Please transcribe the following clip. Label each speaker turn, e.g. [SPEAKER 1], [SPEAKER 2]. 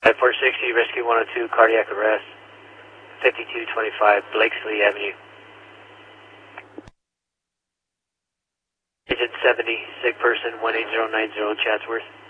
[SPEAKER 1] At 460, Rescue 102, cardiac arrest, 5225 Blakesley Avenue. Agent 70, sick person 18090 Chatsworth.